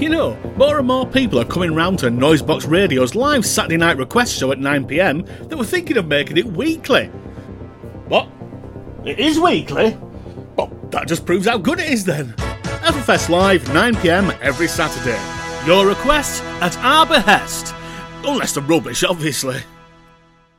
You know, more and more people are coming round to Noisebox Radio's live Saturday night request show at 9pm that were thinking of making it weekly. What? It is weekly? Well, that just proves how good it is then. Everfest Live, 9pm every Saturday. Your request at our behest. Unless they're rubbish, obviously.